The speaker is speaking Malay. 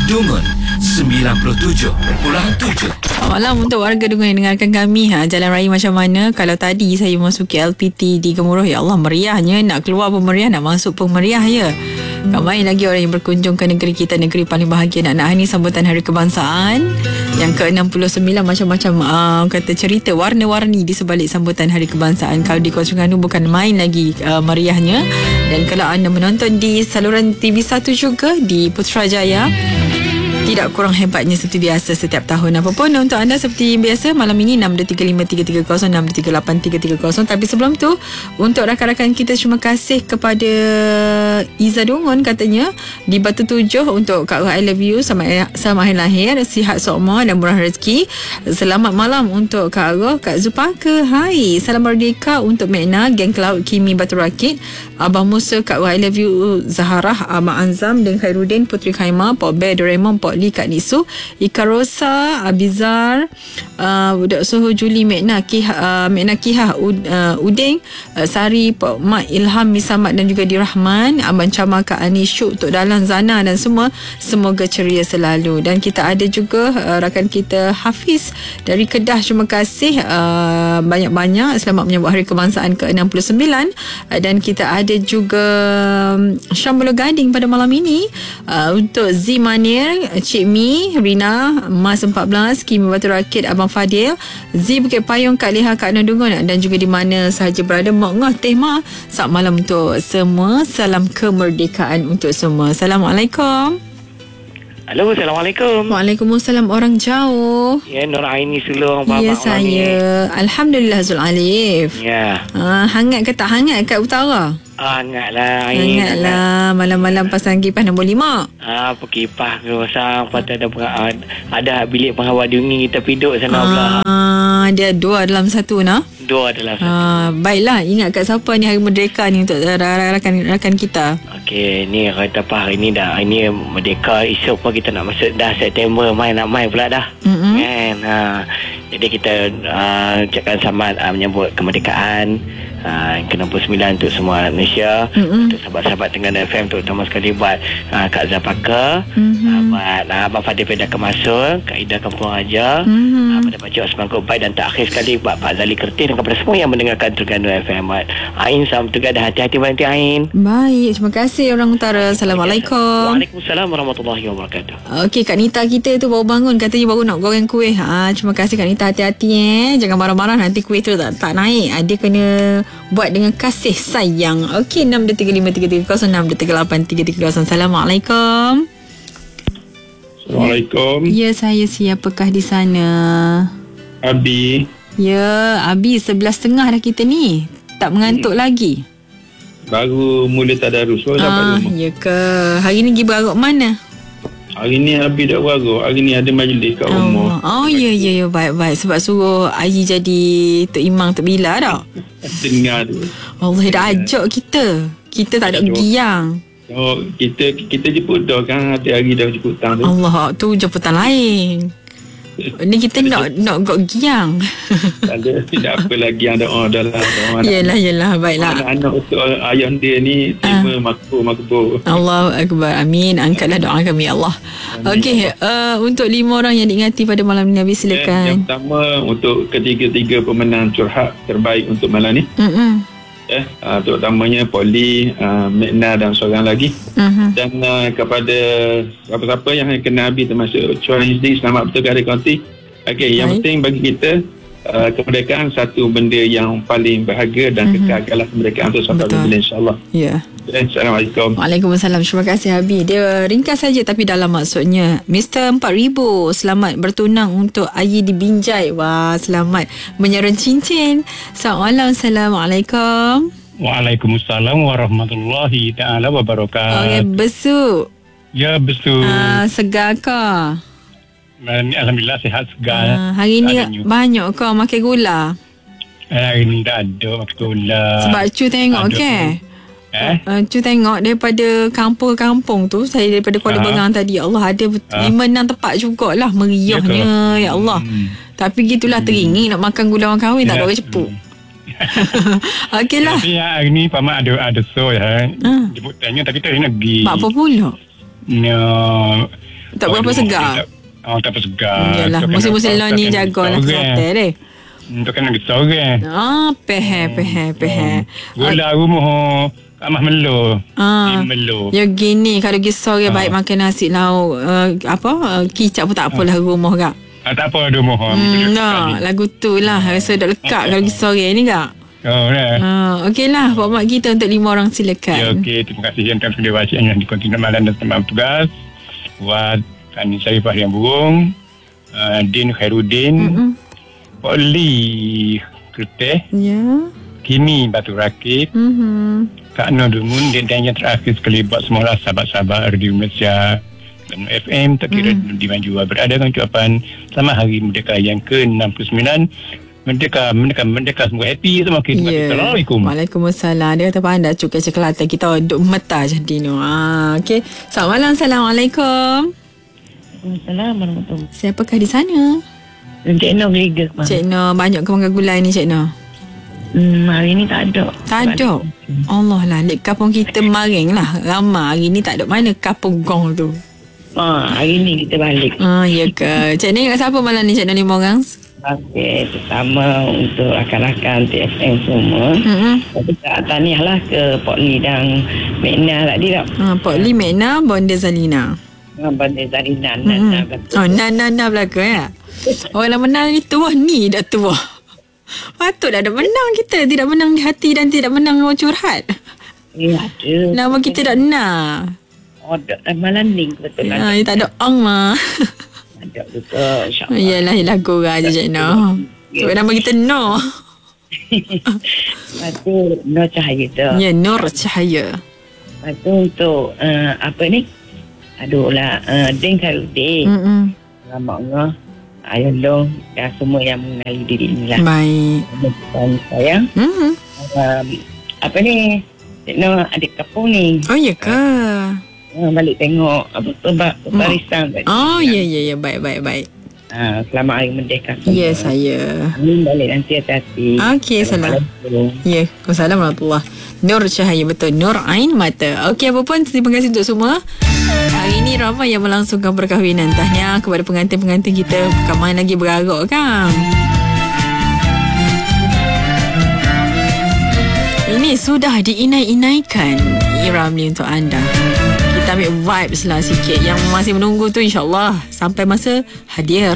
Dungun 97.7. Selamat malam untuk warga Dungun yang dengarkan kami. Jalan raya macam mana? Kalau tadi saya masuki LPT di Gemuruh, ya Allah, meriahnya. Nak keluar pun meriah, nak masuk pun meriah ya. Ramai lagi orang yang berkunjung ke negeri kita, negeri paling bahagia. Nak hari ni sambutan Hari Kebangsaan yang ke-69, macam-macam kata cerita warna-warni di sebalik sambutan Hari Kebangsaan. Kalau di Kuala Terengganu bukan main lagi meriahnya. Dan kalau anda menonton di saluran TV1 juga di Putrajaya, tidak kurang hebatnya seperti biasa setiap tahun. Apapun untuk anda seperti biasa, malam ini 62353330, 62383330. Tapi sebelum tu, untuk rakan-rakan kita, terima kasih kepada Iza Dungun katanya di Batu Tujuh untuk Kak I love you sama hari lahir, sihat sokma dan murah rezeki. Selamat malam untuk Kak Aroh, Kak Zupaka, hai. Salam merdeka untuk Mekna, Geng Cloud, Kimi Batu Rakit, Abang Musa, Kak I love you, Zaharah, Abang Anzam dan Khairuddin, Putri Khaimah, Pok Bear, Doraemon, Pok Lee, Kak Nisu, Ika Rosa, Abizar, Budak Soho, Juli, Mekna Kihah, Udeng, Sari, Pok Mak, Ilham, Misamat dan juga Dirahman, Abang Camal, Kak Anis, Syuk, Tok Dalang, Zana dan semua. Semoga ceria selalu. Dan kita ada juga rakan kita Hafiz dari Kedah. Terima kasih banyak-banyak. Selamat menyambut Hari Kebangsaan ke-69. Dan kita ada juga Syamul Gading pada malam ini untuk Z Manir, Cik Mi, Rina, Mas 14, Kimi Batu Rakit, Abang Fadil, Z Bukit Payung, Kak Leha, Kak Nandungun, dan juga di mana sahaja berada. Mak Ngah, Teh Ma. Selamat malam untuk semua. Salam kemerdekaan untuk semua. Assalamualaikum. Halo, Assalamualaikum. Waalaikumsalam, orang jauh. Ya, Nur Aini Sulung. Ya, saya. Alhamdulillah, Zul Alif. Ya. Hangat ke tak hangat kat utara? Hangatlah. Hangatlah. Malam-malam pasang kipas nombor 5. Kipas ke pasang. Lepas tu ada bilik penghawal dingin kita piduk sana pula. Dia dua dalam satu nah. Dua dalam satu. Baiklah, ingat kat siapa ni Hari Merdeka ni untuk rakan kita. Okey, ni kata apa hari ni dah. Ini Merdeka, esok pun kita nak masuk dah September, nak main pula dah. Kan. Jadi kita ucapkan selamat menyambut kemerdekaan ke-69 untuk semua Malaysia, untuk sahabat-sahabat Terengganu FM, terutama sekali buat Kak Zapaka, buat Abang Fadil Pedah Kemasul, Kak Ida Kampung Raja, pada Pakcik Osman Kubai, dan terakhir sekali buat Pak Zali Kertin, dan kepada semua yang mendengarkan Terengganu FM. Ain, salam Terengganu, hati-hati berhenti Ain. Baik, terima kasih orang utara. Assalamualaikum. Waalaikumsalam warahmatullahi wabarakatuh. Okey, Kak Nita kita tu baru bangun, katanya baru nak goreng kuih. Terima kasih Kak Nita, hati-hati jangan marah-marah nanti kuih tu tak naik. Dia kena buat dengan kasih sayang. Okey, 62353330, 62383330. Assalamualaikum. Assalamualaikum. Ya, saya siapakah di sana? Abi. Ya, Abi 11.30 dah kita ni. Tak mengantuk lagi. Baru mula tadarus. Dapat rumah. Ya ke? Hari ni pergi beraruk mana? Hari ni Abi dah beraruk. Hari ni ada majlis kat rumah. Ya. Baik-baik. Sebab suruh Ayi jadi Tok Imam, Tok Bila dah. Dengar tu. Allah dah ajak kita. Kita tak ada giang. Kita jemput dah kan. Hari dah jemputan tu. Allah, tu jemputan lain. Ni kita nak giang. Tidak apa lagi yang doa dah lah. Yelah, baiklah. Anak-anak untuk ayah dia ni terima makbul. Allahu Akbar. Amin. Angkatlah doa kami, Allah. Okey, untuk 5 orang yang diingati pada malam ni, Nabi, silakan. Yang pertama, untuk ketiga-tiga pemenang curhat terbaik untuk malam ni. Terutamanya Poli, Mekna dan seorang lagi. Dan kepada siapa-siapa yang kena Abi termasuk Chuan Hizdi, selamat betul hari konti. Okey, yang penting bagi kita kemerdekaan satu benda yang paling berharga dan kekal kemerdekaan itu sampai bila, insyaAllah. Ya. Assalamualaikum. Waalaikumsalam. Terima kasih Abi. Dia ringkas saja tapi dalam maksudnya. Mr. 4000, selamat bertunang untuk Ayi di Binjai. Wah, selamat menyerun cincin. Assalamualaikum. Waalaikumsalam warahmatullahi ta'ala wabarakatuh. Besuk. Ya, besuk. Segar ke? Alhamdulillah sihat segar. Hari ni banyak kau makan gula? Hari ni tak ada makan gula. Sebab Cu tengok Cu tengok daripada kampung-kampung tu, saya daripada Kuala Berang tadi, ya Allah, ada 5-6 tempat jugalah meriahnya, ya Allah. Tapi gitulah, teringin nak makan gula orang kahwin, tak ada orang cepuk. Okeylah. Tapi hari ni Pamak ada so ya. Jemput tanya tapi tak nak pergi. Mak apa pula? Tak berapa segar. Tak berapa segar. Yalah, musim-musim lain ni jagalah kesihatan deh. Untuk kena kita orang. Peh. Gula rumah amah melo. Melo. Ya gini, kalau pergi sore baik makan nasi lauk, kicap pun tak apalah rumah kak. Tak apa ada rumah. Lagu tu lah. Rasa dah lekat kalau pergi sore ni kak. Okey lah, Pak Mak kita untuk 5 orang silakan. Ya, okey. Terima kasih yang sudah wasiat yang dikontinue malam dan teman tugas. Buat Ani Syarifah yang burung, Din Khairuddin, Pak Li Kerteh, Kimi Batu Rakit, Kak Nur Dumun, dan yang terakhir sekali buat semua sahabat-sahabat Radio Malaysia dan FM tak kira di mana juga berada dengan ucapan selamat Hari Merdeka yang ke-69. Merdeka semua happy sama kita. Assalamualaikum. Waalaikumsalam. Dia kata pandai cukai Kelantan kita duduk meta jadi ni. Okey. Selamat malam. Assalamualaikum. Assalamualaikum. Siapakah di sana? Cik Noh Geriga. Cik Noh, banyak ke makan gulai ni Cik Noh? Hari ni tak ada. Tak ada? Allah lah. Dek kampung kita maring lah. Ramai hari ni tak ada. Mana kampung gong tu? Hari ni kita balik. Ya ke? Cik Noh ingat siapa malam ni Cik Noh 5 orang? Okey, pertama untuk rakan-rakan TFM semua. Kita tahniah lah ke Pak Lee dan Mekna tadi tak? Pak Lee, Mekna, Bonda Zalina. Bonda Zalina, Nana belakang. Nana belakang ya? Orang menang ni tua, ni dah tua. Patutlah ada menang kita. Tidak menang di hati dan tidak menang orang curhat. Ya, ada. Nama kita dah Nah. Malam ni betul lah. Tak ada Ong mah. Ada betul, insyaAllah. Yelah korang je Cik Noh. Sebab nama kita Noh. Lepas tu Nur Cahaya tu. Ya, Nur Cahaya. Lepas tu untuk apa ni? Aduhlah, Din Khairuddin. Selamat Allah. Ayah Long dan semua yang mengenali diri ni lah. Baik. Dan sayang. Apa ni? Cik Noh adik kampung ni. Oh ya ke? Balik tengok barisan tadi. Ya baik. Selamat Hari Merdeka semua. Ya saya. Balik nanti hati-hati. Okey, salam. Ya, Waalaikumsalam warahmatullahi. Nur Cahaya, betul. Nur Ain Mata. Okey, apa pun terima kasih untuk semua. Hari ini ramai yang melangsungkan perkahwinan. Tahniah kepada pengantin-pengantin kita. Bukan main lagi berarak kan? Ini sudah diinai-inaikan Ramli untuk anda. Kita ambil vibes lah sikit. Yang masih menunggu tu insyaAllah sampai masa hadir